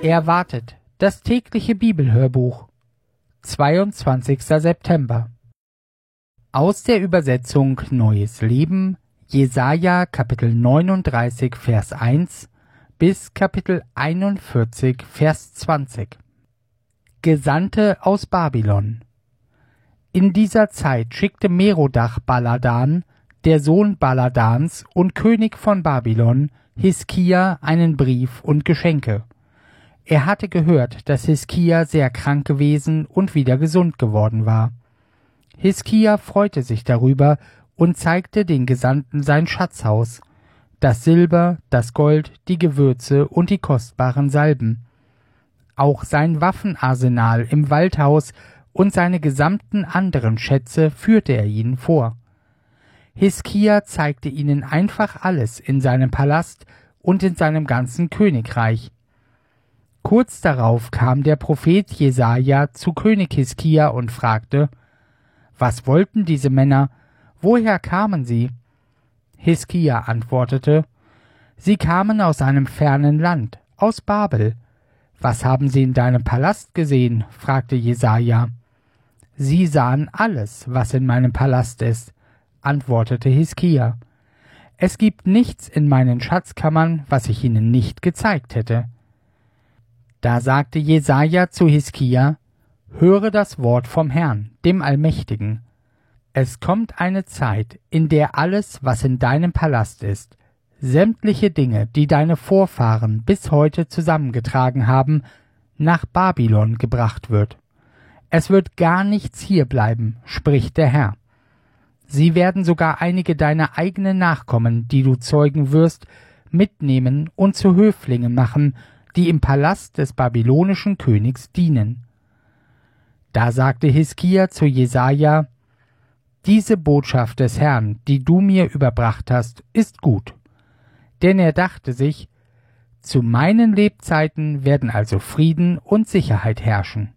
erwartet, das tägliche Bibelhörbuch. 22. September. Aus der Übersetzung Neues Leben, Jesaja Kapitel 39, Vers 1 bis Kapitel 41, Vers 20. Gesandte aus Babylon. In dieser Zeit schickte Merodach Baladan, der Sohn Baladans und König von Babylon, Hiskia einen Brief und Geschenke. Er hatte gehört, dass Hiskia sehr krank gewesen und wieder gesund geworden war. Hiskia freute sich darüber und zeigte den Gesandten sein Schatzhaus, das Silber, das Gold, die Gewürze und die kostbaren Salben. Auch sein Waffenarsenal im Waldhaus und seine gesamten anderen Schätze führte er ihnen vor. Hiskia zeigte ihnen einfach alles in seinem Palast und in seinem ganzen Königreich. Kurz darauf kam der Prophet Jesaja zu König Hiskia und fragte: Was wollten diese Männer? Woher kamen sie? Hiskia antwortete: Sie kamen aus einem fernen Land, aus Babel. Was haben sie in deinem Palast gesehen? Fragte Jesaja. Sie sahen alles, was in meinem Palast ist, antwortete Hiskia. Es gibt nichts in meinen Schatzkammern, was ich ihnen nicht gezeigt hätte. Da sagte Jesaja zu Hiskia: Höre das Wort vom Herrn, dem Allmächtigen. Es kommt eine Zeit, in der alles, was in deinem Palast ist, sämtliche Dinge, die deine Vorfahren bis heute zusammengetragen haben, nach Babylon gebracht wird. Es wird gar nichts hier bleiben, spricht der Herr. Sie werden sogar einige deiner eigenen Nachkommen, die du zeugen wirst, mitnehmen und zu Höflingen machen, die im Palast des babylonischen Königs dienen. Da sagte Hiskia zu Jesaja: Diese Botschaft des Herrn, die du mir überbracht hast, ist gut. Denn er dachte sich: Zu meinen Lebzeiten werden also Frieden und Sicherheit herrschen.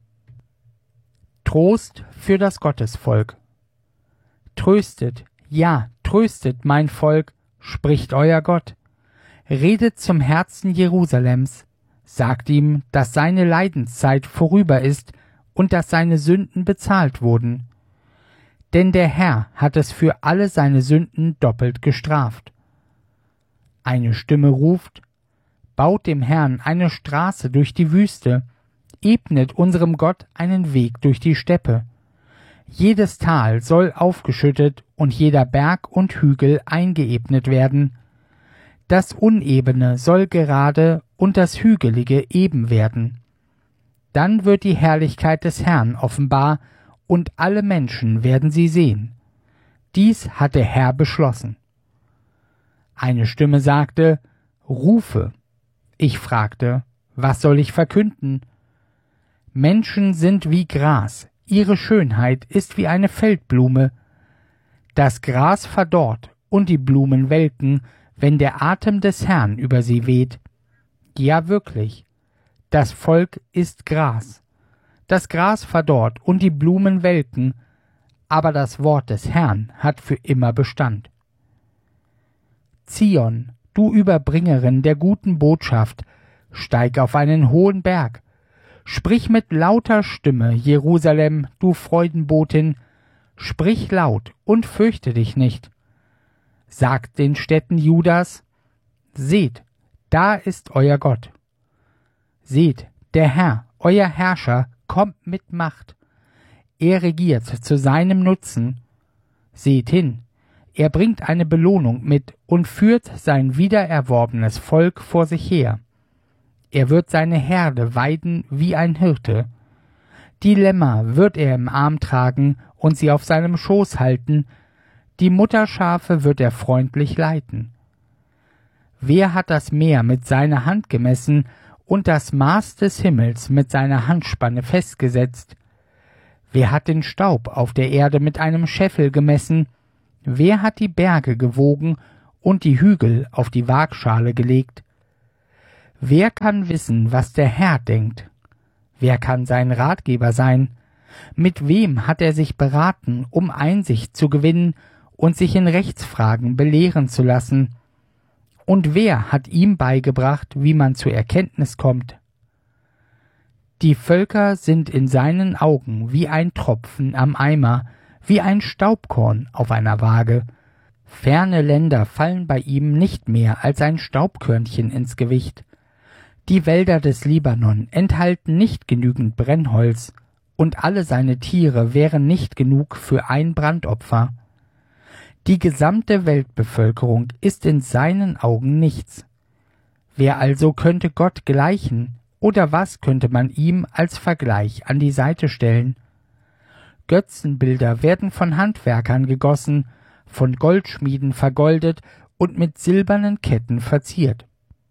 Trost für das Gottesvolk. Tröstet, ja, tröstet mein Volk, spricht euer Gott. Redet zum Herzen Jerusalems, sagt ihm, dass seine Leidenszeit vorüber ist und dass seine Sünden bezahlt wurden. Denn der Herr hat es für alle seine Sünden doppelt gestraft. Eine Stimme ruft: Baut dem Herrn eine Straße durch die Wüste, ebnet unserem Gott einen Weg durch die Steppe. Jedes Tal soll aufgeschüttet und jeder Berg und Hügel eingeebnet werden. Das Unebene soll gerade und das Hügelige eben werden. Dann wird die Herrlichkeit des Herrn offenbar, und alle Menschen werden sie sehen. Dies hat der Herr beschlossen. Eine Stimme sagte: Rufe. Ich fragte: Was soll ich verkünden? Menschen sind wie Gras, ihre Schönheit ist wie eine Feldblume. Das Gras verdorrt und die Blumen welken, wenn der Atem des Herrn über sie weht. Ja, wirklich, das Volk ist Gras. Das Gras verdorrt und die Blumen welken, aber das Wort des Herrn hat für immer Bestand. Zion, du Überbringerin der guten Botschaft, steig auf einen hohen Berg. Sprich mit lauter Stimme, Jerusalem, du Freudenbotin, sprich laut und fürchte dich nicht. Sagt den Städten Judas: Seht, da ist euer Gott. Seht, der Herr, euer Herrscher, kommt mit Macht. Er regiert zu seinem Nutzen. Seht hin, er bringt eine Belohnung mit und führt sein wiedererworbenes Volk vor sich her. Er wird seine Herde weiden wie ein Hirte. Die Lämmer wird er im Arm tragen und sie auf seinem Schoß halten, die Mutterschafe wird er freundlich leiten. Wer hat das Meer mit seiner Hand gemessen und das Maß des Himmels mit seiner Handspanne festgesetzt? Wer hat den Staub auf der Erde mit einem Scheffel gemessen? Wer hat die Berge gewogen und die Hügel auf die Waagschale gelegt? Wer kann wissen, was der Herr denkt? Wer kann sein Ratgeber sein? Mit wem hat er sich beraten, um Einsicht zu gewinnen und sich in Rechtsfragen belehren zu lassen? Und wer hat ihm beigebracht, wie man zur Erkenntnis kommt? Die Völker sind in seinen Augen wie ein Tropfen am Eimer, wie ein Staubkorn auf einer Waage. Ferne Länder fallen bei ihm nicht mehr als ein Staubkörnchen ins Gewicht. Die Wälder des Libanon enthalten nicht genügend Brennholz, und alle seine Tiere wären nicht genug für ein Brandopfer. Die gesamte Weltbevölkerung ist in seinen Augen nichts. Wer also könnte Gott gleichen, oder was könnte man ihm als Vergleich an die Seite stellen? Götzenbilder werden von Handwerkern gegossen, von Goldschmieden vergoldet und mit silbernen Ketten verziert.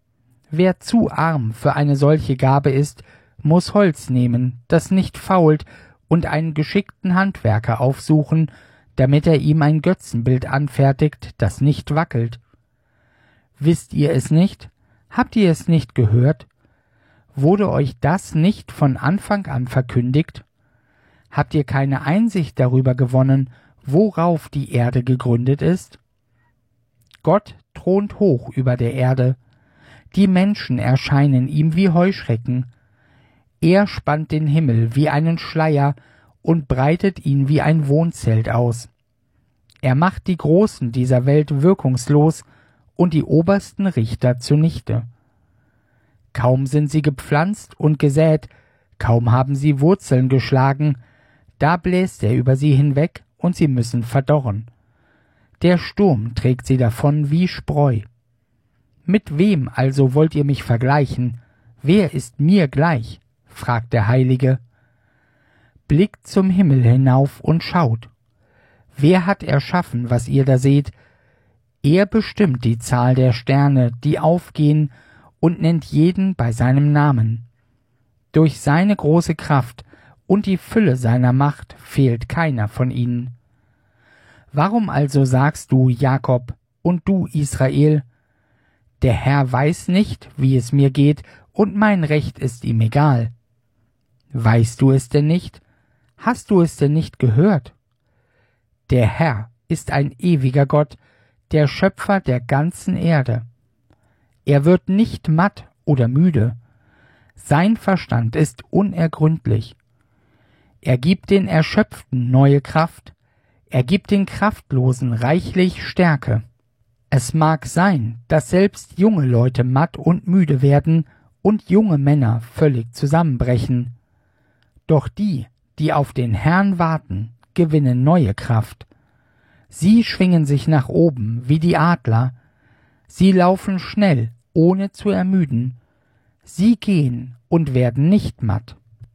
Wer zu arm für eine solche Gabe ist, muss Holz nehmen, das nicht fault, und einen geschickten Handwerker aufsuchen, damit er ihm ein Götzenbild anfertigt, das nicht wackelt. Wisst ihr es nicht? Habt ihr es nicht gehört? Wurde euch das nicht von Anfang an verkündigt? Habt ihr keine Einsicht darüber gewonnen, worauf die Erde gegründet ist? Gott thront hoch über der Erde. Die Menschen erscheinen ihm wie Heuschrecken. Er spannt den Himmel wie einen Schleier und breitet ihn wie ein Wohnzelt aus. Er macht die Großen dieser Welt wirkungslos und die obersten Richter zunichte. Kaum sind sie gepflanzt und gesät, kaum haben sie Wurzeln geschlagen, da bläst er über sie hinweg und sie müssen verdorren. Der Sturm trägt sie davon wie Spreu. Mit wem also wollt ihr mich vergleichen? Wer ist mir gleich? Fragt der Heilige. Blickt zum Himmel hinauf und schaut. Wer hat erschaffen, was ihr da seht? Er bestimmt die Zahl der Sterne, die aufgehen, und nennt jeden bei seinem Namen. Durch seine große Kraft und die Fülle seiner Macht fehlt keiner von ihnen. Warum also sagst du, Jakob, und du, Israel, der Herr weiß nicht, wie es mir geht, und mein Recht ist ihm egal? Weißt du es denn nicht? Hast du es denn nicht gehört? Der Herr ist ein ewiger Gott, der Schöpfer der ganzen Erde. Er wird nicht matt oder müde. Sein Verstand ist unergründlich. Er gibt den Erschöpften neue Kraft. Er gibt den Kraftlosen reichlich Stärke. Es mag sein, dass selbst junge Leute matt und müde werden und junge Männer völlig zusammenbrechen. Doch die, die auf den Herrn warten, gewinnen neue Kraft. Sie schwingen sich nach oben wie die Adler. Sie laufen schnell, ohne zu ermüden. Sie gehen und werden nicht matt.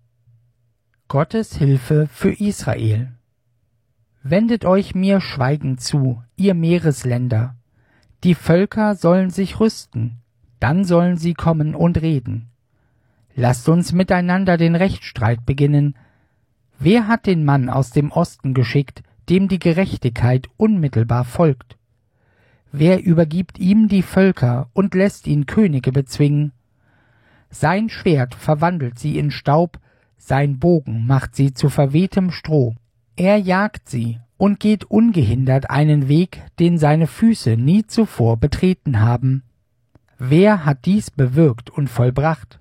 Gottes Hilfe für Israel. Wendet euch mir schweigend zu, ihr Meeresländer. Die Völker sollen sich rüsten, dann sollen sie kommen und reden. Lasst uns miteinander den Rechtsstreit beginnen. Wer hat den Mann aus dem Osten geschickt, dem die Gerechtigkeit unmittelbar folgt? Wer übergibt ihm die Völker und lässt ihn Könige bezwingen? Sein Schwert verwandelt sie in Staub, sein Bogen macht sie zu verwehtem Stroh. Er jagt sie und geht ungehindert einen Weg, den seine Füße nie zuvor betreten haben. Wer hat dies bewirkt und vollbracht?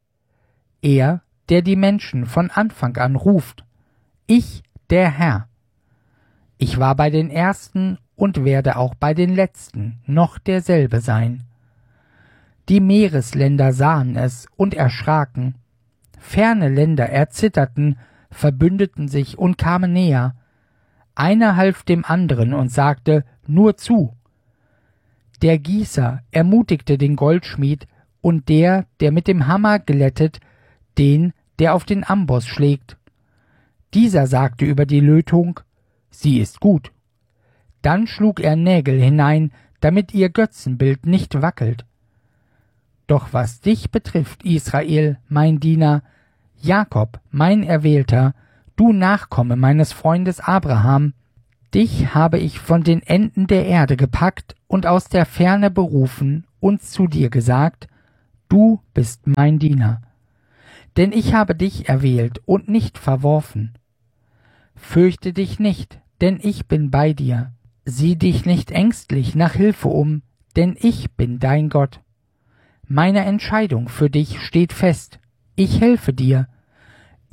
Er, der die Menschen von Anfang an ruft. Ich, der Herr. Ich war bei den Ersten und werde auch bei den Letzten noch derselbe sein. Die Meeresländer sahen es und erschraken. Ferne Länder erzitterten, verbündeten sich und kamen näher. Einer half dem anderen und sagte, nur zu. Der Gießer ermutigte den Goldschmied und der mit dem Hammer glättet, den, der auf den Amboss schlägt. Dieser sagte über die Lötung, sie ist gut. Dann schlug er Nägel hinein, damit ihr Götzenbild nicht wackelt. Doch was dich betrifft, Israel, mein Diener, Jakob, mein Erwählter, du Nachkomme meines Freundes Abraham, dich habe ich von den Enden der Erde gepackt und aus der Ferne berufen und zu dir gesagt, du bist mein Diener. Denn ich habe dich erwählt und nicht verworfen. Fürchte dich nicht, denn ich bin bei dir. Sieh dich nicht ängstlich nach Hilfe um, denn ich bin dein Gott. Meine Entscheidung für dich steht fest. Ich helfe dir.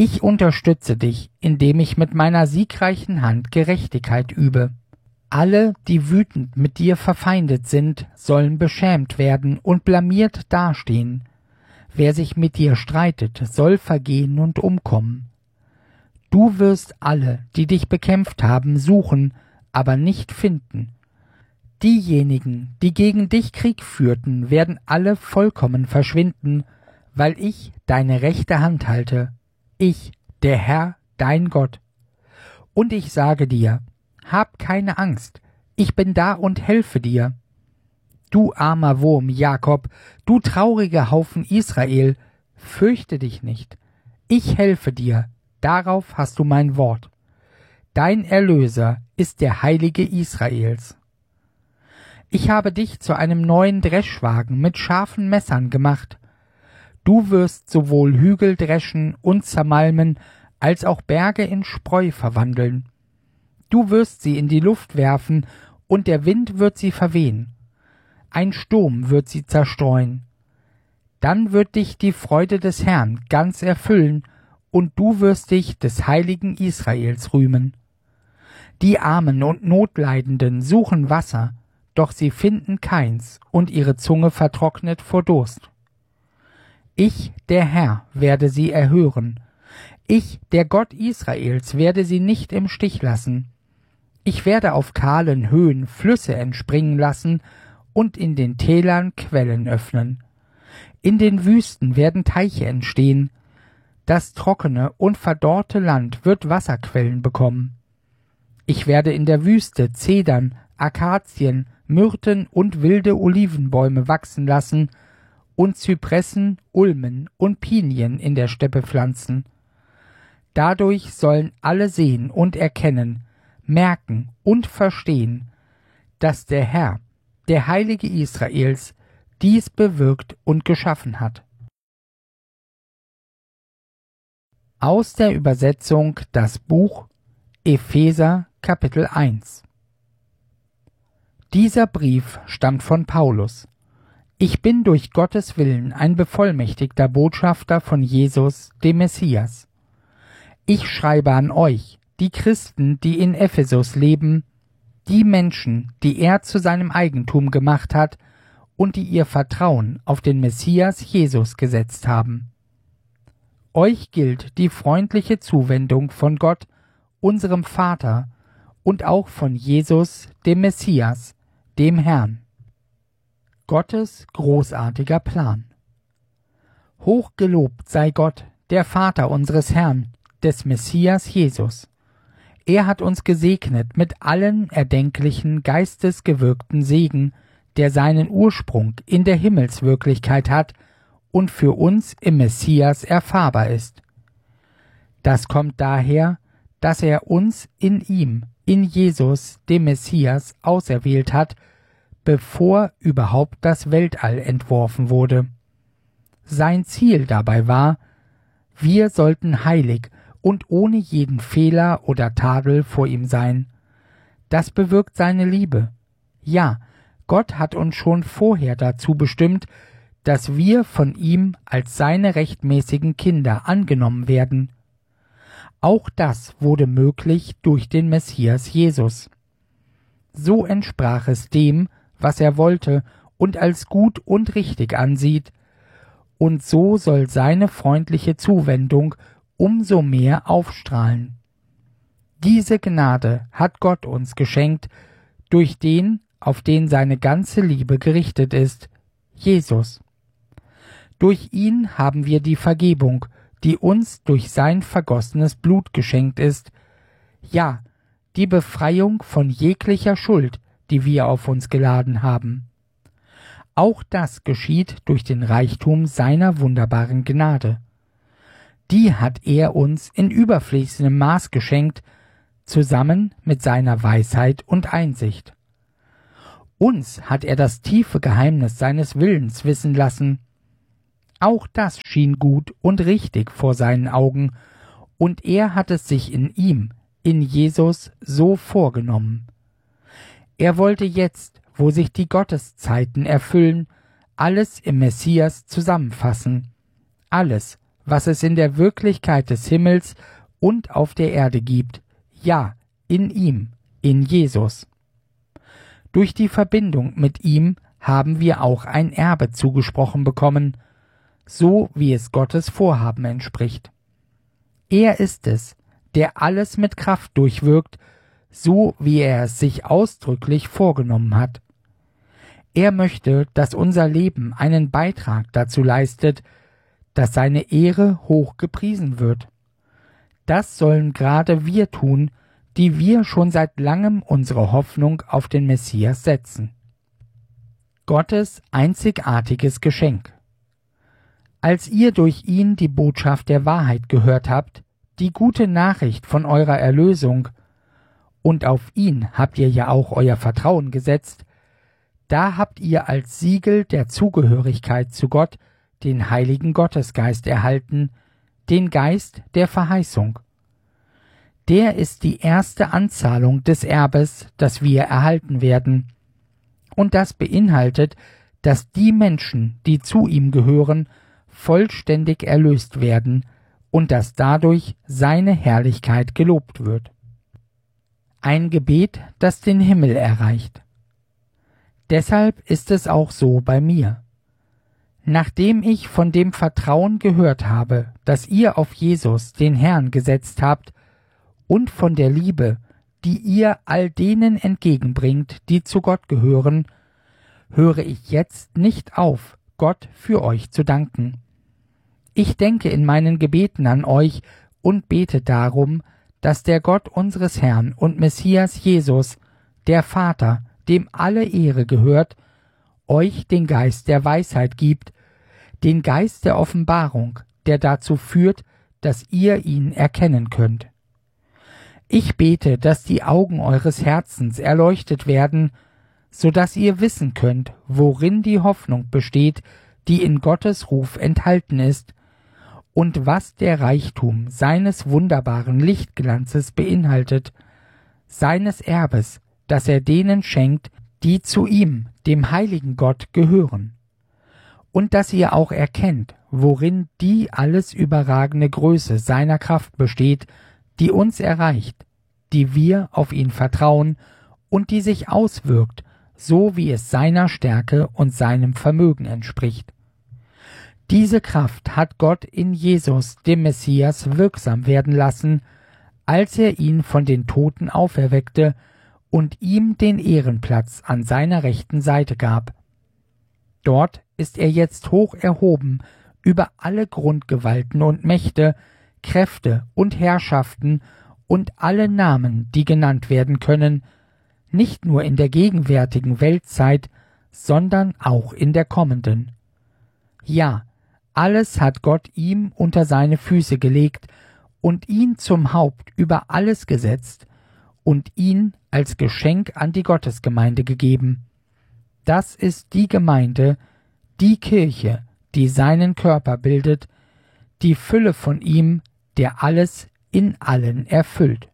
Ich unterstütze dich, indem ich mit meiner siegreichen Hand Gerechtigkeit übe. Alle, die wütend mit dir verfeindet sind, sollen beschämt werden und blamiert dastehen. Wer sich mit dir streitet, soll vergehen und umkommen. Du wirst alle, die dich bekämpft haben, suchen, aber nicht finden. Diejenigen, die gegen dich Krieg führten, werden alle vollkommen verschwinden, weil ich deine rechte Hand halte, ich, der Herr, dein Gott. Und ich sage dir, hab keine Angst, ich bin da und helfe dir. Du armer Wurm, Jakob, du trauriger Haufen Israel, fürchte dich nicht, ich helfe dir, darauf hast du mein Wort. Dein Erlöser ist der Heilige Israels. Ich habe dich zu einem neuen Dreschwagen mit scharfen Messern gemacht. Du wirst sowohl Hügel dreschen und zermalmen, als auch Berge in Spreu verwandeln. Du wirst sie in die Luft werfen, und der Wind wird sie verwehen. Ein Sturm wird sie zerstreuen. Dann wird dich die Freude des Herrn ganz erfüllen, und du wirst dich des Heiligen Israels rühmen. Die Armen und Notleidenden suchen Wasser, doch sie finden keins, und ihre Zunge vertrocknet vor Durst. Ich, der Herr, werde sie erhören. Ich, der Gott Israels, werde sie nicht im Stich lassen. Ich werde auf kahlen Höhen Flüsse entspringen lassen und in den Tälern Quellen öffnen. In den Wüsten werden Teiche entstehen. Das trockene und verdorrte Land wird Wasserquellen bekommen. Ich werde in der Wüste Zedern, Akazien, Myrten und wilde Olivenbäume wachsen lassen und Zypressen, Ulmen und Pinien in der Steppe pflanzen. Dadurch sollen alle sehen und erkennen, merken und verstehen, dass der Herr, der Heilige Israels, dies bewirkt und geschaffen hat. Aus der Übersetzung das Buch Epheser Kapitel 1. Dieser Brief stammt von Paulus. Ich bin durch Gottes Willen ein bevollmächtigter Botschafter von Jesus, dem Messias. Ich schreibe an euch, die Christen, die in Ephesus leben, die Menschen, die er zu seinem Eigentum gemacht hat und die ihr Vertrauen auf den Messias Jesus gesetzt haben. Euch gilt die freundliche Zuwendung von Gott, unserem Vater, und auch von Jesus, dem Messias, dem Herrn. Gottes großartiger Plan. Hochgelobt sei Gott, der Vater unseres Herrn, des Messias Jesus. Er hat uns gesegnet mit allen erdenklichen geistesgewirkten Segen, der seinen Ursprung in der Himmelswirklichkeit hat und für uns im Messias erfahrbar ist. Das kommt daher, dass er uns in ihm, in Jesus, dem Messias, auserwählt hat, bevor überhaupt das Weltall entworfen wurde. Sein Ziel dabei war, wir sollten heilig und ohne jeden Fehler oder Tadel vor ihm sein. Das bewirkt seine Liebe. Ja, Gott hat uns schon vorher dazu bestimmt, dass wir von ihm als seine rechtmäßigen Kinder angenommen werden. Auch das wurde möglich durch den Messias Jesus. So entsprach es dem, was er wollte und als gut und richtig ansieht, und so soll seine freundliche Zuwendung umso mehr aufstrahlen. Diese Gnade hat Gott uns geschenkt, durch den, auf den seine ganze Liebe gerichtet ist, Jesus. Durch ihn haben wir die Vergebung, die uns durch sein vergossenes Blut geschenkt ist, ja, die Befreiung von jeglicher Schuld, die wir auf uns geladen haben. Auch das geschieht durch den Reichtum seiner wunderbaren Gnade. Die hat er uns in überfließendem Maß geschenkt, zusammen mit seiner Weisheit und Einsicht. Uns hat er das tiefe Geheimnis seines Willens wissen lassen. Auch das schien gut und richtig vor seinen Augen, und er hat es sich in ihm, in Jesus, so vorgenommen. Er wollte jetzt, wo sich die Gotteszeiten erfüllen, alles im Messias zusammenfassen, alles, was es in der Wirklichkeit des Himmels und auf der Erde gibt, ja, in ihm, in Jesus. Durch die Verbindung mit ihm haben wir auch ein Erbe zugesprochen bekommen, so wie es Gottes Vorhaben entspricht. Er ist es, der alles mit Kraft durchwirkt, so wie er es sich ausdrücklich vorgenommen hat. Er möchte, dass unser Leben einen Beitrag dazu leistet, dass seine Ehre hoch gepriesen wird. Das sollen gerade wir tun, die wir schon seit langem unsere Hoffnung auf den Messias setzen. Gottes einzigartiges Geschenk. Als ihr durch ihn die Botschaft der Wahrheit gehört habt, die gute Nachricht von eurer Erlösung, und auf ihn habt ihr ja auch euer Vertrauen gesetzt, da habt ihr als Siegel der Zugehörigkeit zu Gott den Heiligen Gottesgeist erhalten, den Geist der Verheißung. Der ist die erste Anzahlung des Erbes, das wir erhalten werden. Und das beinhaltet, dass die Menschen, die zu ihm gehören, vollständig erlöst werden und dass dadurch seine Herrlichkeit gelobt wird. Ein Gebet, das den Himmel erreicht. Deshalb ist es auch so bei mir. Nachdem ich von dem Vertrauen gehört habe, das ihr auf Jesus, den Herrn, gesetzt habt, und von der Liebe, die ihr all denen entgegenbringt, die zu Gott gehören, höre ich jetzt nicht auf, Gott für euch zu danken. Ich denke in meinen Gebeten an euch und bete darum, dass der Gott unseres Herrn und Messias Jesus, der Vater, dem alle Ehre gehört, euch den Geist der Weisheit gibt, den Geist der Offenbarung, der dazu führt, dass ihr ihn erkennen könnt. Ich bete, dass die Augen eures Herzens erleuchtet werden, so dass ihr wissen könnt, worin die Hoffnung besteht, die in Gottes Ruf enthalten ist, und was der Reichtum seines wunderbaren Lichtglanzes beinhaltet, seines Erbes, das er denen schenkt, die zu ihm, dem heiligen Gott, gehören. Und dass ihr auch erkennt, worin die alles überragende Größe seiner Kraft besteht, die uns erreicht, die wir auf ihn vertrauen und die sich auswirkt, so wie es seiner Stärke und seinem Vermögen entspricht. Diese Kraft hat Gott in Jesus, dem Messias, wirksam werden lassen, als er ihn von den Toten auferweckte und ihm den Ehrenplatz an seiner rechten Seite gab. Dort ist er jetzt hoch erhoben über alle Grundgewalten und Mächte, Kräfte und Herrschaften und alle Namen, die genannt werden können, nicht nur in der gegenwärtigen Weltzeit, sondern auch in der kommenden. Ja, alles hat Gott ihm unter seine Füße gelegt und ihn zum Haupt über alles gesetzt und ihn als Geschenk an die Gottesgemeinde gegeben. Das ist die Gemeinde, die Kirche, die seinen Körper bildet, die Fülle von ihm, der alles in allen erfüllt.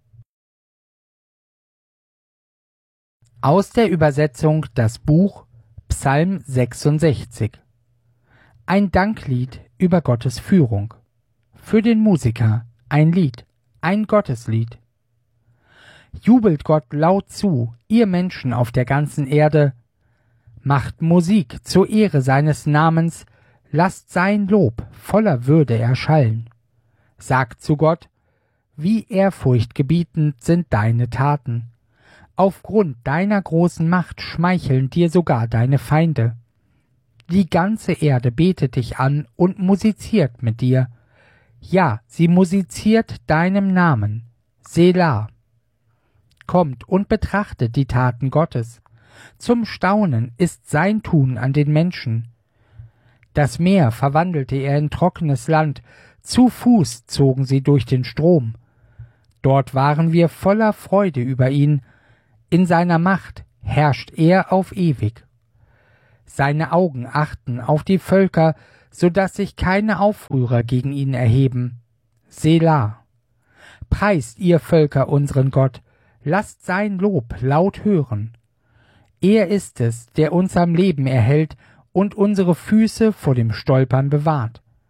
Aus der Übersetzung das Buch Psalm 66. Ein Danklied über Gottes Führung. Für den Musiker ein Lied, ein Gotteslied. Jubelt Gott laut zu, ihr Menschen auf der ganzen Erde. Macht Musik zur Ehre seines Namens, lasst sein Lob voller Würde erschallen. Sagt zu Gott, wie ehrfurchtgebietend sind deine Taten. Aufgrund deiner großen Macht schmeicheln dir sogar deine Feinde. Die ganze Erde betet dich an und musiziert mit dir. Ja, sie musiziert deinem Namen. Selah. Kommt und betrachtet die Taten Gottes. Zum Staunen ist sein Tun an den Menschen. Das Meer verwandelte er in trockenes Land, zu Fuß zogen sie durch den Strom. Dort waren wir voller Freude über ihn, in seiner Macht herrscht er auf ewig. Seine Augen achten auf die Völker, so dass sich keine Aufrührer gegen ihn erheben. Selah. Preist ihr Völker unseren Gott, lasst sein Lob laut hören. Er ist es, der uns am Leben erhält und unsere Füße vor dem Stolpern bewahrt.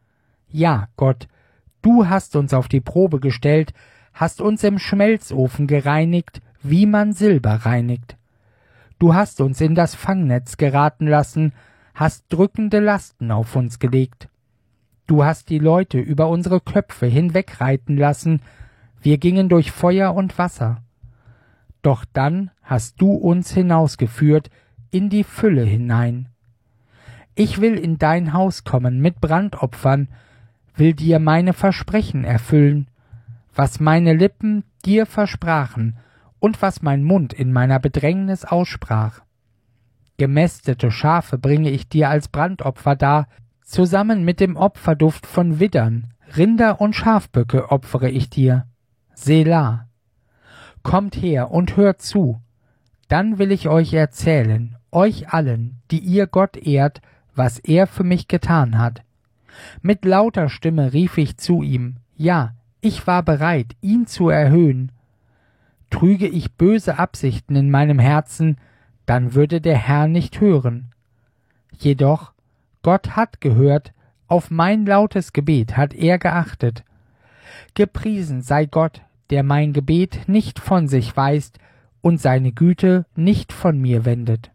Ja, Gott, du hast uns auf die Probe gestellt, hast uns im Schmelzofen gereinigt, wie man Silber reinigt. Du hast uns in das Fangnetz geraten lassen, hast drückende Lasten auf uns gelegt. Du hast die Leute über unsere Köpfe hinwegreiten lassen, wir gingen durch Feuer und Wasser. Doch dann hast du uns hinausgeführt in die Fülle hinein. Ich will in dein Haus kommen mit Brandopfern, will dir meine Versprechen erfüllen, was meine Lippen dir versprachen und was mein Mund in meiner Bedrängnis aussprach. Gemästete Schafe bringe ich dir als Brandopfer dar, zusammen mit dem Opferduft von Widdern, Rinder und Schafböcke opfere ich dir. Selah. Kommt her und hört zu, dann will ich euch erzählen, euch allen, die ihr Gott ehrt, was er für mich getan hat. Mit lauter Stimme rief ich zu ihm, ja, ich war bereit, ihn zu erhöhen. Trüge ich böse Absichten in meinem Herzen, dann würde der Herr nicht hören. Jedoch, Gott hat gehört, auf mein lautes Gebet hat er geachtet. Gepriesen sei Gott, der mein Gebet nicht von sich weist und seine Güte nicht von mir wendet.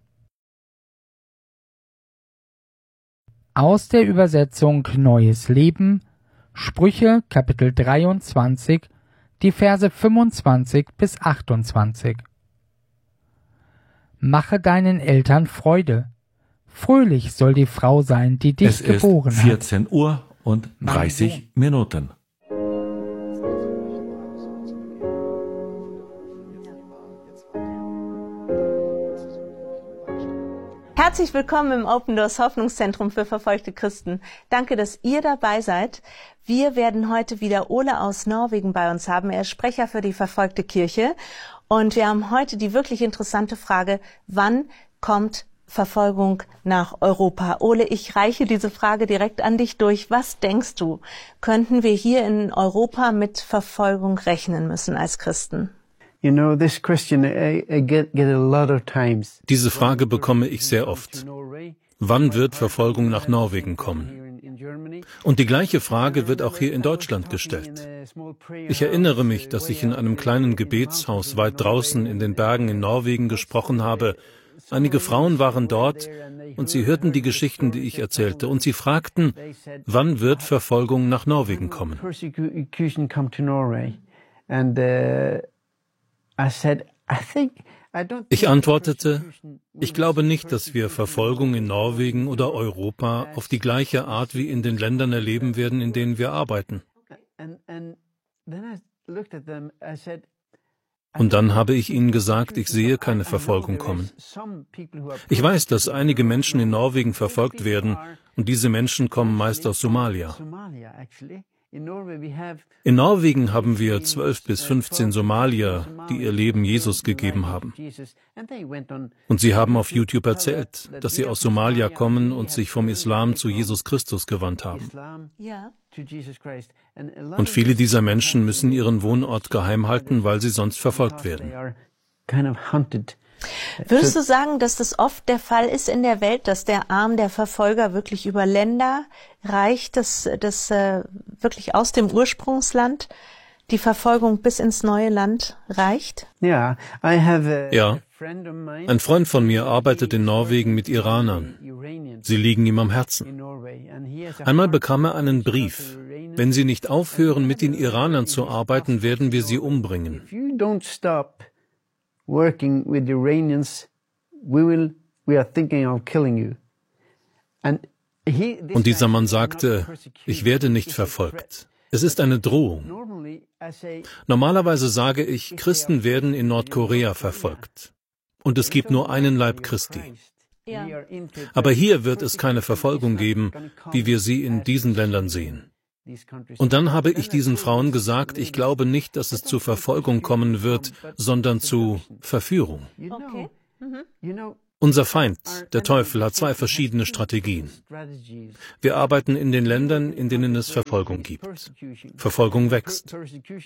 Aus der Übersetzung Neues Leben, Sprüche Kapitel 23, die Verse 25 bis 28. Mache deinen Eltern Freude. Fröhlich soll die Frau sein, die dich geboren hat. Es ist 14 Uhr und 30 Minuten. Herzlich willkommen im Open Doors Hoffnungszentrum für verfolgte Christen. Danke, dass ihr dabei seid. Wir werden heute wieder Ole aus Norwegen bei uns haben. Er ist Sprecher für die verfolgte Kirche. Und wir haben heute die wirklich interessante Frage, wann kommt Verfolgung nach Europa? Ole, ich reiche diese Frage direkt an dich durch. Was denkst du, könnten wir hier in Europa mit Verfolgung rechnen müssen als Christen? You know, this question I get a lot of times. Diese Frage bekomme ich sehr oft. Wann wird Verfolgung nach Norwegen kommen? Und die gleiche Frage wird auch hier in Deutschland gestellt. Ich erinnere mich, dass ich in einem kleinen Gebetshaus weit draußen in den Bergen in Norwegen gesprochen habe. Einige Frauen waren dort und sie hörten die Geschichten, die ich erzählte, und sie fragten, wann wird Verfolgung nach Norwegen kommen? Ich antwortete, ich glaube nicht, dass wir Verfolgung in Norwegen oder Europa auf die gleiche Art wie in den Ländern erleben werden, in denen wir arbeiten. Und dann habe ich ihnen gesagt, ich sehe keine Verfolgung kommen. Ich weiß, dass einige Menschen in Norwegen verfolgt werden, und diese Menschen kommen meist aus Somalia. In Norwegen haben wir 12 bis 15 Somalier, die ihr Leben Jesus gegeben haben. Und sie haben auf YouTube erzählt, dass sie aus Somalia kommen und sich vom Islam zu Jesus Christus gewandt haben. Und viele dieser Menschen müssen ihren Wohnort geheim halten, weil sie sonst verfolgt werden. Würdest du sagen, dass das oft der Fall ist in der Welt, dass der Arm der Verfolger wirklich über Länder reicht, dass wirklich aus dem Ursprungsland die Verfolgung bis ins neue Land reicht? Ja, ein Freund von mir arbeitet in Norwegen mit Iranern. Sie liegen ihm am Herzen. Einmal bekam er einen Brief. Wenn Sie nicht aufhören, mit den Iranern zu arbeiten, werden wir Sie umbringen. Working with the Iranians, we are thinking of killing you. Und dieser Mann sagte, ich werde nicht verfolgt. Es ist eine Drohung. Normalerweise sage ich, Christen werden in Nordkorea verfolgt. Und es gibt nur einen Leib Christi. Aber hier wird es keine Verfolgung geben, wie wir sie in diesen Ländern sehen. Und dann habe ich diesen Frauen gesagt, ich glaube nicht, dass es zu Verfolgung kommen wird, sondern zu Verführung. Okay. Unser Feind, der Teufel, hat zwei verschiedene Strategien. Wir arbeiten in den Ländern, in denen es Verfolgung gibt. Verfolgung wächst.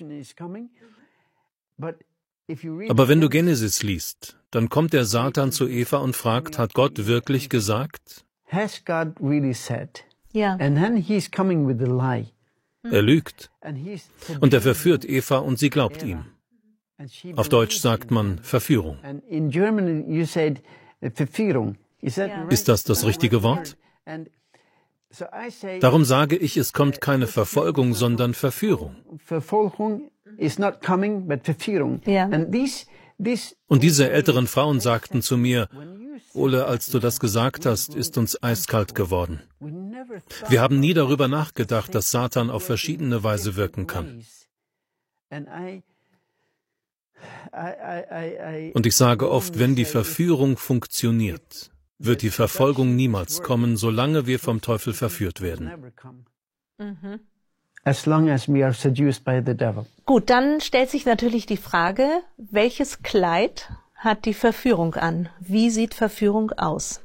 Aber wenn du Genesis liest, dann kommt der Satan zu Eva und fragt, hat Gott wirklich gesagt? Ja. And then he's coming with the lie. Er lügt. And he's Und er verführt Eva und sie glaubt ihm. Auf Deutsch sagt man Verführung. And in German you said Verführung. Is that right? Ist das das richtige Wort? And so I say Darum sage ich, es kommt keine Verfolgung, sondern Verführung. Verfolgung is not coming, but Verführung. Ja. And this Und diese älteren Frauen sagten zu mir, Ole, als du das gesagt hast, ist uns eiskalt geworden. we never thought. Wir haben nie darüber nachgedacht, dass Satan auf verschiedene Weise wirken kann. And Und ich sage oft, wenn die Verführung funktioniert, wird die Verfolgung niemals kommen, solange wir vom Teufel verführt werden. never come. As long as we are seduced by the devil. Gut, dann stellt sich natürlich die Frage, welches Kleid hat die Verführung an? Wie sieht Verführung aus?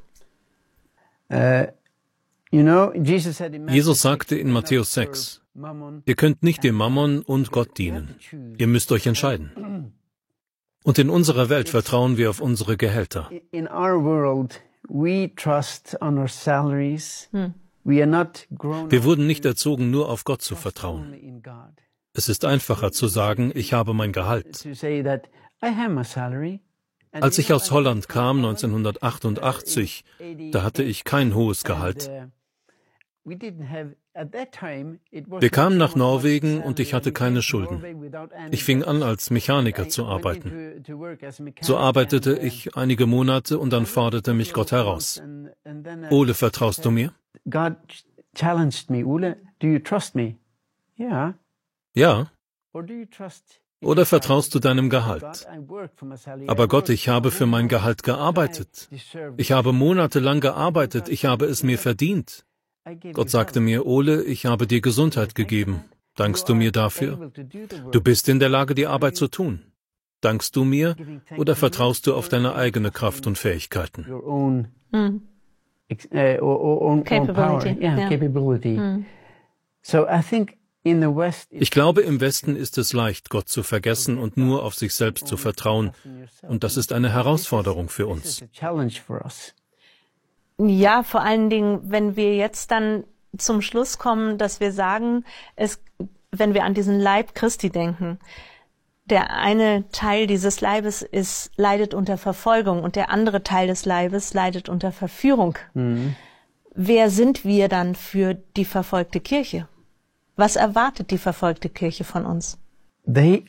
You know, Jesus said in Jesus sagte in Matthäus 6, Mammon, ihr könnt nicht dem Mammon und Gott dienen. Ihr müsst euch entscheiden. Und in unserer Welt vertrauen wir auf unsere Gehälter. in our world, we trust on our salaries. We are not grown Wir up wurden nicht erzogen, nur auf Gott zu vertrauen. only in God. Es ist einfacher zu sagen, ich habe mein Gehalt. To say that I have my salary. And Als ich aus Holland kam, 1988, da hatte ich kein hohes Gehalt. we didn't have at that time. It was Wir kamen nach Norwegen und ich hatte keine Schulden. Ich fing an, als Mechaniker zu arbeiten. So arbeitete ich einige Monate und dann forderte mich Gott heraus. Ole, vertraust du mir? God challenged me, Ole, do you trust me? Yeah. Ja. Or do you trust? Oder vertraust du deinem Gehalt? God, I work for my salary. Aber Gott, ich habe für mein Gehalt gearbeitet. Ich habe monatelang gearbeitet, ich habe es mir verdient. Gott sagte mir, Ole, ich habe dir Gesundheit gegeben. Dankst du mir dafür? Du bist in der Lage, die Arbeit zu tun. Dankst du mir oder vertraust du auf deine eigene Kraft und Fähigkeiten? Your own, Hm. own Capability, power. Yeah, yeah. capability. So I think in the West, Ich glaube, im Westen ist es leicht, Gott zu vergessen und nur auf sich selbst zu vertrauen. Und das ist eine Herausforderung für it's uns. a challenge for us. Ja, vor allen Dingen, wenn wir jetzt dann zum Schluss kommen, dass wir sagen, wenn wir an diesen Leib Christi denken, der eine Teil dieses Leibes leidet unter Verfolgung und der andere Teil des Leibes leidet unter Verführung. Wer sind wir dann für die verfolgte Kirche? Was erwartet die verfolgte Kirche von uns? They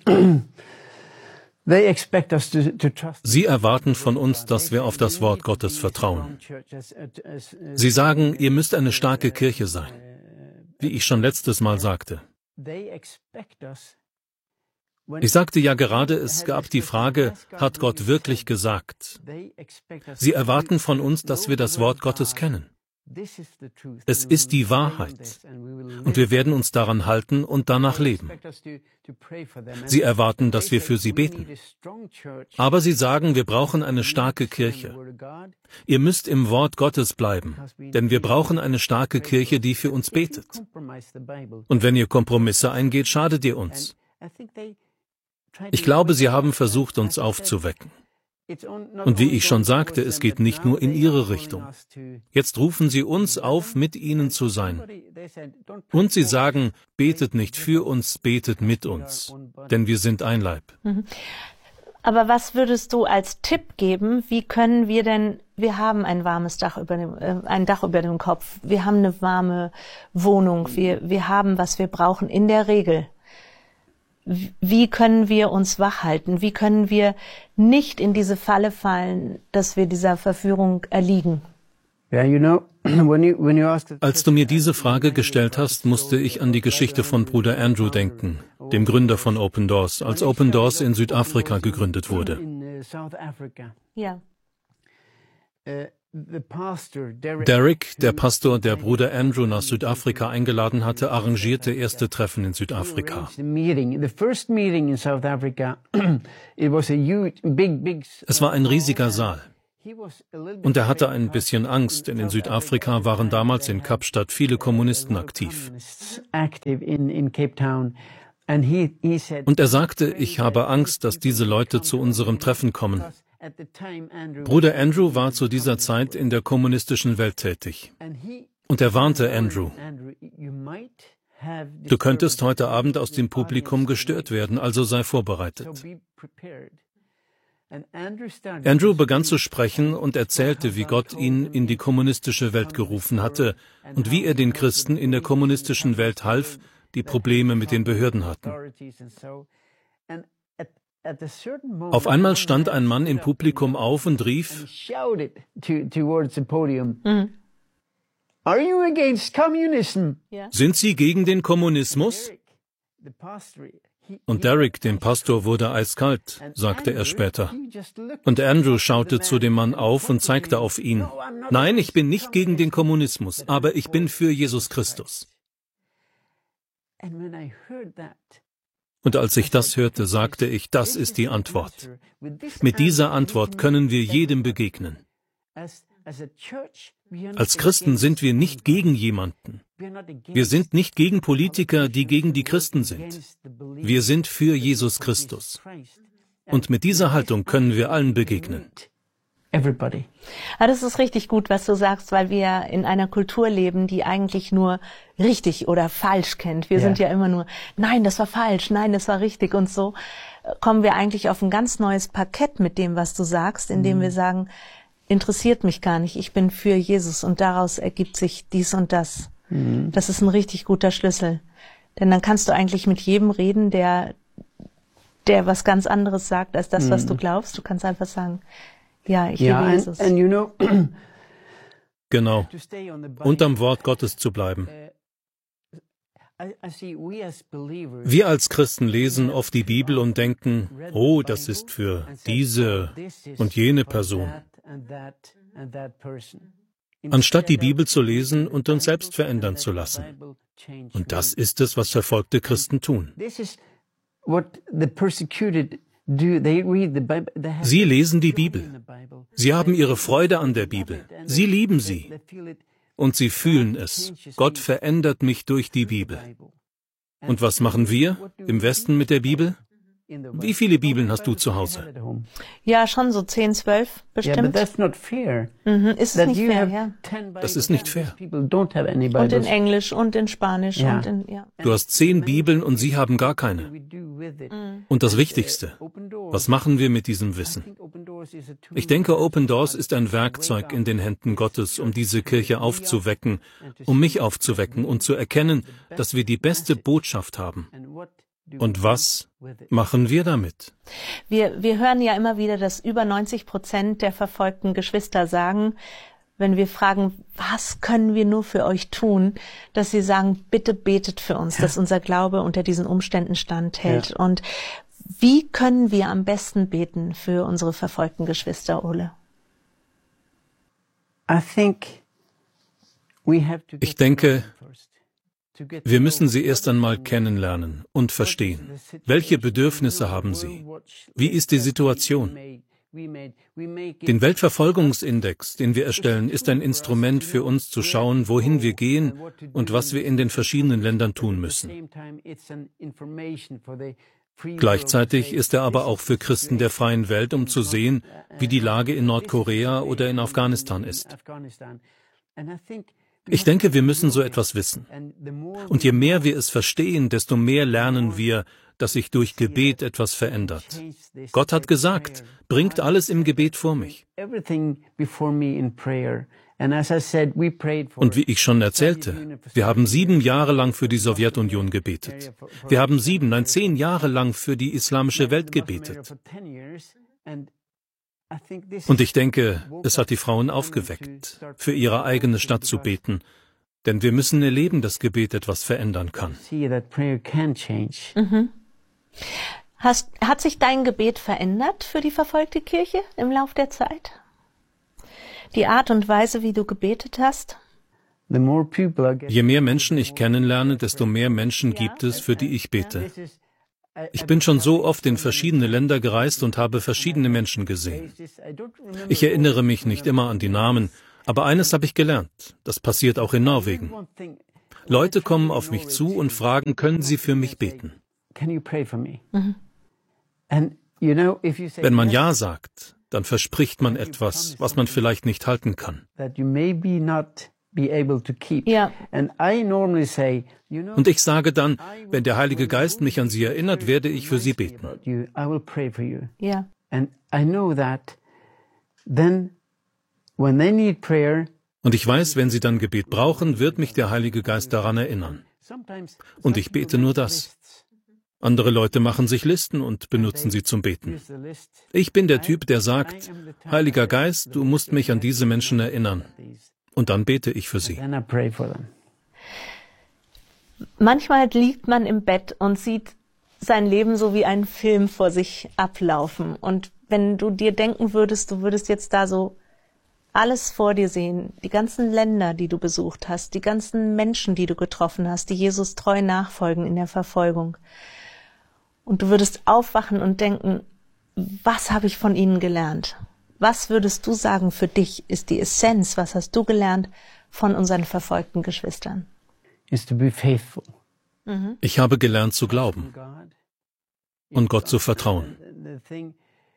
expect us to trust. Sie erwarten von uns, dass wir auf das Wort Gottes vertrauen. Sie sagen, ihr müsst eine starke Kirche sein. Wie ich schon letztes Mal sagte. They expect us. Ich sagte ja gerade, es gab die Frage, hat Gott wirklich gesagt? They expect us. Sie erwarten von uns, dass wir das Wort Gottes kennen. This is the truth. Es ist die Wahrheit. Und wir werden uns daran halten und danach leben. Sie erwarten, dass wir für sie beten. Aber sie sagen, wir brauchen eine starke Kirche. Ihr müsst im Wort Gottes bleiben, denn wir brauchen eine starke Kirche, die für uns betet. Und wenn ihr Kompromisse eingeht, schadet ihr uns. Ich glaube, sie haben versucht, uns aufzuwecken. Und wie ich schon sagte, es geht nicht nur in ihre Richtung. Jetzt rufen sie uns auf, mit ihnen zu sein. Und sie sagen, betet nicht für uns, betet mit uns, denn wir sind ein Leib. Aber was würdest du als Tipp geben? Wie können wir denn, wir haben ein warmes Dach ein Dach über dem Kopf, wir haben eine warme Wohnung, wir haben, was wir brauchen, in der Regel. Wie können wir uns wach halten? Wie können wir nicht in diese Falle fallen, dass wir dieser Verführung erliegen? Als du mir diese Frage gestellt hast, musste ich an die Geschichte von Bruder Andrew denken, dem Gründer von Open Doors, als Open Doors in Südafrika gegründet wurde. Ja. Derek, der Pastor, der Bruder Andrew nach Südafrika eingeladen hatte, arrangierte erste Treffen in Südafrika. Es war ein riesiger Saal. Und er hatte ein bisschen Angst, denn in Südafrika waren damals in Kapstadt viele Kommunisten aktiv. Und er sagte, ich habe Angst, dass diese Leute zu unserem Treffen kommen. Bruder Andrew war zu dieser Zeit in der kommunistischen Welt tätig. Und er warnte Andrew: Du könntest heute Abend aus dem Publikum gestört werden, also sei vorbereitet. Andrew begann zu sprechen und erzählte, wie Gott ihn in die kommunistische Welt gerufen hatte und wie er den Christen in der kommunistischen Welt half, die Probleme mit den Behörden hatten. Auf einmal stand ein Mann im Publikum auf und rief: Sind Sie gegen den Kommunismus? Und Derek, dem Pastor, wurde eiskalt, sagte er später. Und Andrew schaute zu dem Mann auf und zeigte auf ihn. Nein, ich bin nicht gegen den Kommunismus, aber ich bin für Jesus Christus. Und als ich das hörte, sagte ich, das ist die Antwort. Mit dieser Antwort können wir jedem begegnen. Als Christen sind wir nicht gegen jemanden. Wir sind nicht gegen Politiker, die gegen die Christen sind. Wir sind für Jesus Christus. Und mit dieser Haltung können wir allen begegnen. Everybody. Ja, das ist richtig gut, was du sagst, weil wir in einer Kultur leben, die eigentlich nur richtig oder falsch kennt. Wir sind ja immer nur, nein, das war falsch, nein, das war richtig, und so kommen wir eigentlich auf ein ganz neues Parkett mit dem, was du sagst, indem wir sagen, interessiert mich gar nicht, ich bin für Jesus und daraus ergibt sich dies und das. Das ist ein richtig guter Schlüssel. Denn dann kannst du eigentlich mit jedem reden, der was ganz anderes sagt als das, was du glaubst. Du kannst einfach sagen, ja, ich liebe Jesus. Genau. Und am Wort Gottes zu bleiben. Wir als Christen lesen oft die Bibel und denken, oh, das ist für diese und jene Person. Anstatt die Bibel zu lesen und uns selbst verändern zu lassen. Und das ist es, was verfolgte Christen tun. Sie lesen die Bibel. Sie haben ihre Freude an der Bibel. Sie lieben sie. Und sie fühlen es. Gott verändert mich durch die Bibel. Und was machen wir im Westen mit der Bibel? Wie viele Bibeln hast du zu Hause? Ja, schon so 10, 12 bestimmt. Ist es nicht fair, ja. Das ist nicht fair. Und in Englisch und in Spanisch und in, Du hast 10 Bibeln und sie haben gar keine. Und das Wichtigste, was machen wir mit diesem Wissen? Ich denke, Open Doors ist ein Werkzeug in den Händen Gottes, um diese Kirche aufzuwecken, um mich aufzuwecken und zu erkennen, dass wir die beste Botschaft haben. Und was machen wir damit? Wir hören ja immer wieder, dass über 90% der verfolgten Geschwister sagen, wenn wir fragen, was können wir nur für euch tun, dass sie sagen, bitte betet für uns, dass unser Glaube unter diesen Umständen standhält. Ja. Und wie können wir am besten beten für unsere verfolgten Geschwister, Ole? Ich denke, wir müssen sie erst einmal kennenlernen und verstehen. Welche Bedürfnisse haben sie? Wie ist die Situation? Den Weltverfolgungsindex, den wir erstellen, ist ein Instrument für uns zu schauen, wohin wir gehen und was wir in den verschiedenen Ländern tun müssen. Gleichzeitig ist er aber auch für Christen der freien Welt, um zu sehen, wie die Lage in Nordkorea oder in Afghanistan ist. Ich denke, wir müssen so etwas wissen. Und je mehr wir es verstehen, desto mehr lernen wir, dass sich durch Gebet etwas verändert. Gott hat gesagt, bringt alles im Gebet vor mich. Und wie ich schon erzählte, wir haben 7 Jahre lang für die Sowjetunion gebetet. Wir haben 10 Jahre lang für die islamische Welt gebetet. Und ich denke, es hat die Frauen aufgeweckt, für ihre eigene Stadt zu beten, denn wir müssen erleben, dass Gebet etwas verändern kann. Hat sich dein Gebet verändert für die verfolgte Kirche im Lauf der Zeit? Die Art und Weise, wie du gebetet hast? Je mehr Menschen ich kennenlerne, desto mehr Menschen gibt es, für die ich bete. Ich bin schon so oft in verschiedene Länder gereist und habe verschiedene Menschen gesehen. Ich erinnere mich nicht immer an die Namen, aber eines habe ich gelernt. Das passiert auch in Norwegen. Leute kommen auf mich zu und fragen, können Sie für mich beten? Wenn man Ja sagt, dann verspricht man etwas, was man vielleicht nicht halten kann. be able to keep. Ja. And I normally say, Und ich sage dann, wenn der Heilige Geist mich an sie erinnert, werde ich für sie beten. I will pray for you. Ja. And I know that then when they need prayer, Und ich weiß, wenn sie dann Gebet brauchen, wird mich der Heilige Geist daran erinnern. Und ich bete nur das. Andere Leute machen sich Listen und benutzen sie zum Beten. Ich bin der Typ, der sagt, Heiliger Geist, du musst mich an diese Menschen erinnern. Und dann bete ich für sie. then I pray for them. Manchmal liegt man im Bett und sieht sein Leben so wie einen Film vor sich ablaufen. Und wenn du dir denken würdest, du würdest jetzt da so alles vor dir sehen, die ganzen Länder, die du besucht hast, die ganzen Menschen, die du getroffen hast, die Jesus treu nachfolgen in der Verfolgung. Und du würdest aufwachen und denken, was habe ich von ihnen gelernt? Was würdest du sagen, für dich ist die Essenz, was hast du gelernt von unseren verfolgten Geschwistern? Is to be faithful. Ich habe gelernt zu glauben God. und Gott zu vertrauen. The thing,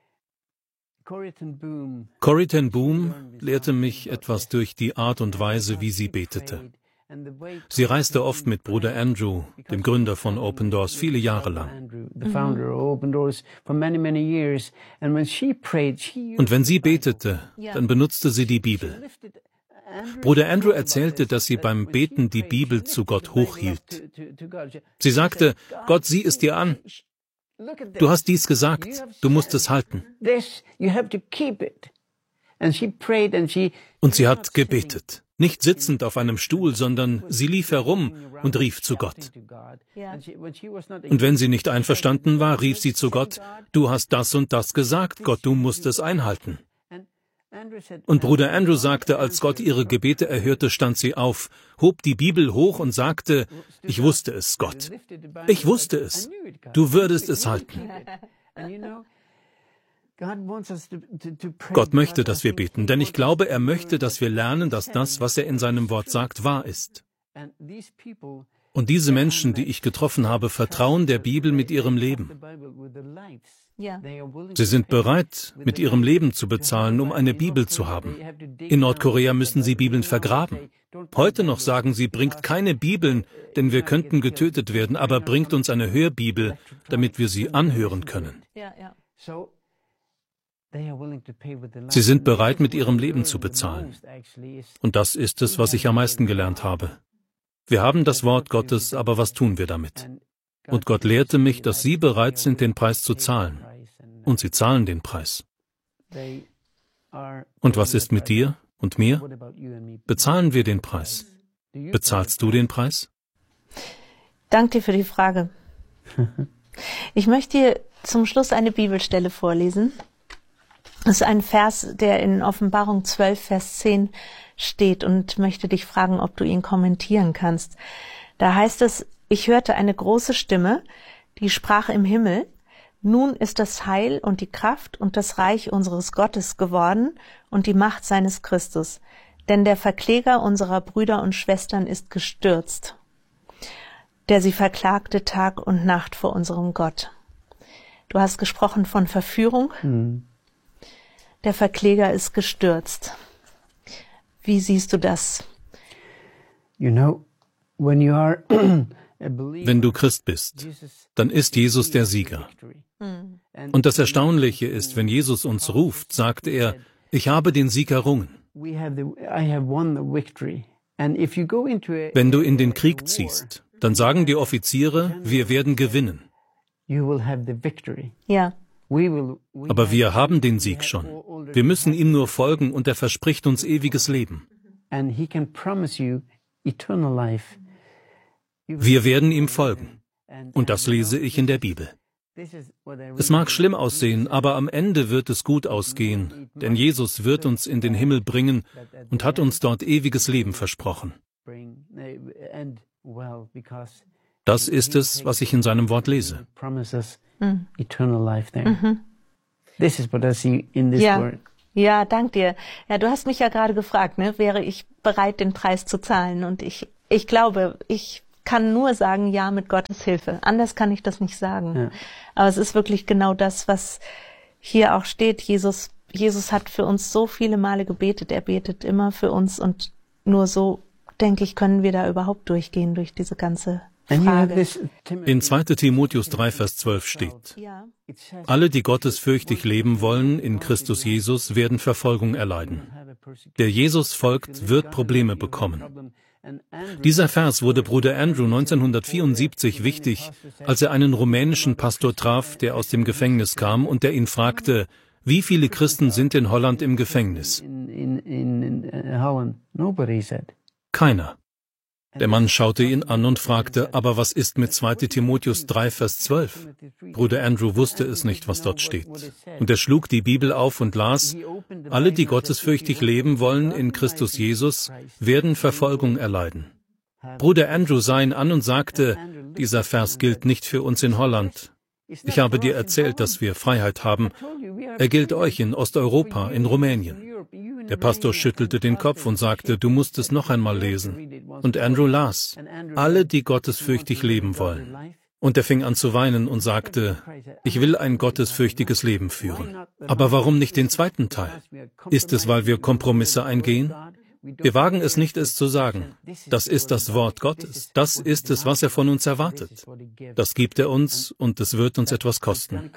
Corrie ten Boom Corrie ten Boom lehrte mich etwas durch die Art und Weise, wie sie betete. and the way Sie reiste oft mit Bruder Andrew, dem Gründer von Open Doors, viele Jahre lang. Andrew, the founder of Open Doors, for many, many years. And when she prayed, she Und wenn sie betete, dann benutzte sie die Bibel. lifted Bruder Andrew erzählte, dass sie beim Beten die Bibel zu Gott hochhielt. to God. Sie sagte, Gott, sieh es dir an. Look at Du hast dies gesagt, du musst es halten. this. You have to keep it. And she prayed and she Und sie hat gebetet. Nicht sitzend auf einem Stuhl, sondern sie lief herum und rief zu Gott. to God. Ja. And when she was not Und wenn sie nicht einverstanden war, rief sie zu Gott, du hast das und das gesagt, Gott, du musst es einhalten. and Andrew said, Und Bruder Andrew sagte, als Gott ihre Gebete erhörte, stand sie auf, hob die Bibel hoch und sagte, ich wusste es, Gott. lifted the Bible. Ich wusste es. Du würdest es halten. And you know, God wants us to pray. Gott möchte, dass wir beten, denn ich glaube, er möchte, dass wir lernen, dass das, was er in seinem Wort sagt, wahr ist. And these people Und diese Menschen, die ich getroffen habe, vertrauen der Bibel mit ihrem Leben. the Bible with their lives. Ja. They are willing Sie sind bereit, mit ihrem Leben zu bezahlen, um eine Bibel zu haben. In Nordkorea müssen sie Bibeln vergraben. Heute noch sagen sie, bringt keine Bibeln, denn wir könnten getötet werden, aber bringt uns eine Hörbibel, damit wir sie anhören können. Ja, ja. So they are willing to pay with their lives. Sie sind bereit, mit ihrem Leben zu bezahlen. Und das ist es, was ich am meisten gelernt habe. Wir haben das Wort Gottes, aber was tun wir damit? Und Gott lehrte mich, dass Sie bereit sind, den Preis zu zahlen. Und Sie zahlen den Preis. Und was ist mit dir und mir? Bezahlen wir den Preis? Bezahlst du den Preis? Danke dir für die Frage. Ich möchte dir zum Schluss eine Bibelstelle vorlesen. Das ist ein Vers, der in Offenbarung 12, Vers 10 steht und möchte dich fragen, ob du ihn kommentieren kannst. Da heißt es, ich hörte eine große Stimme, die sprach im Himmel, nun ist das Heil und die Kraft und das Reich unseres Gottes geworden und die Macht seines Christus. Denn der Verkläger unserer Brüder und Schwestern ist gestürzt, der sie verklagte Tag und Nacht vor unserem Gott. Du hast gesprochen von Verführung. Der Verkläger ist gestürzt. Wie siehst du das? You know, when you are a believer, Wenn du Christ bist, dann ist Jesus der Sieger. victory. Und das Erstaunliche ist, wenn Jesus uns ruft, sagt er, ich habe den Sieg errungen. I have won the victory. And if you go into Wenn du in den Krieg ziehst, dann sagen die Offiziere, wir werden gewinnen. you will have the victory. Ja, We Aber wir haben den Sieg schon. Wir müssen ihm nur folgen und er verspricht uns ewiges Leben. and he can promise you eternal life. Wir werden ihm folgen. Und das lese ich in der Bibel. Es mag schlimm aussehen, aber am Ende wird es gut ausgehen, denn Jesus wird uns in den Himmel bringen und hat uns dort ewiges Leben versprochen. Das ist es, was ich in seinem Wort lese. Eternal life there. This is what I see in this ja. word. Ja, dank dir. Ja, du hast mich ja gerade gefragt, ne, wäre ich bereit, den Preis zu zahlen? Und ich glaube, ich kann nur sagen, ja, mit Gottes Hilfe. Anders kann ich das nicht sagen. Ja. Aber es ist wirklich genau das, was hier auch steht. Jesus hat für uns so viele Male gebetet. Er betet immer für uns und nur so denke ich, können wir da überhaupt durchgehen durch diese ganze Frage. In 2. Timotheus 3, Vers 12 steht: Alle, die gottesfürchtig leben wollen in Christus Jesus, werden Verfolgung erleiden. Der Jesus folgt, wird Probleme bekommen. Dieser Vers wurde Bruder Andrew 1974 wichtig, als er einen rumänischen Pastor traf, der aus dem Gefängnis kam und der ihn fragte: Wie viele Christen sind in Holland im Gefängnis? Keiner. Der Mann schaute ihn an und fragte: Aber was ist mit 2. Timotheus 3, Vers 12? Bruder Andrew wusste es nicht, was dort steht. Und er schlug die Bibel auf und las: Alle, die gottesfürchtig leben wollen in Christus Jesus, werden Verfolgung erleiden. Bruder Andrew sah ihn an und sagte: Dieser Vers gilt nicht für uns in Holland. Ich habe dir erzählt, dass wir Freiheit haben. Er gilt euch in Osteuropa, in Rumänien. Der Pastor schüttelte den Kopf und sagte: Du musst es noch einmal lesen. Und Andrew las: Alle, die gottesfürchtig leben wollen. Und er fing an zu weinen und sagte: Ich will ein gottesfürchtiges Leben führen. Aber warum nicht den zweiten Teil? Ist es, weil wir Kompromisse eingehen? Wir wagen es nicht, es zu sagen. Das ist das Wort Gottes. Das ist es, was er von uns erwartet. Das gibt er uns und es wird uns etwas kosten.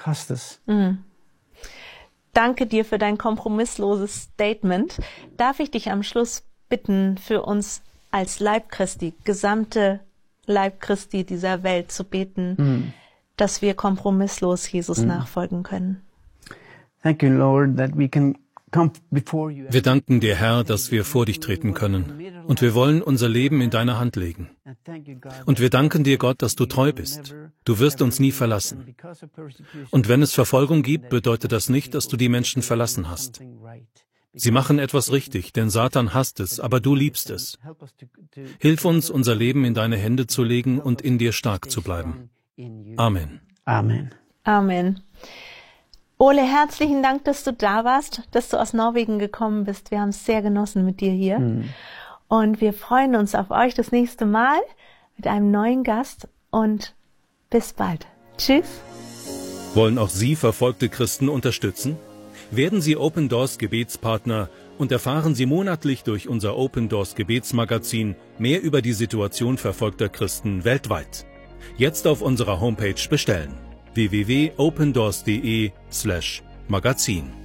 Danke dir für dein kompromissloses Statement. Darf ich dich am Schluss bitten, für uns als Leib Christi, gesamte Leib Christi dieser Welt zu beten, dass wir kompromisslos Jesus nachfolgen können? Thank you, Lord, that we can come before you. Wir danken dir, Herr, dass wir vor dich treten können. Und wir wollen unser Leben in deine Hand legen. Und wir danken dir, Gott, dass du treu bist. Du wirst uns nie verlassen. Und wenn es Verfolgung gibt, bedeutet das nicht, dass du die Menschen verlassen hast. Sie machen etwas richtig, denn Satan hasst es, aber du liebst es. Hilf uns, unser Leben in deine Hände zu legen und in dir stark zu bleiben. Amen. Amen. Amen. Ole, herzlichen Dank, dass du da warst, dass du aus Norwegen gekommen bist. Wir haben es sehr genossen mit dir hier. Und wir freuen uns auf euch das nächste Mal mit einem neuen Gast. Und bis bald. Tschüss. Wollen auch Sie verfolgte Christen unterstützen? Werden Sie Open Doors Gebetspartner und erfahren Sie monatlich durch unser Open Doors Gebetsmagazin mehr über die Situation verfolgter Christen weltweit. Jetzt auf unserer Homepage bestellen: www.opendoors.de/magazin.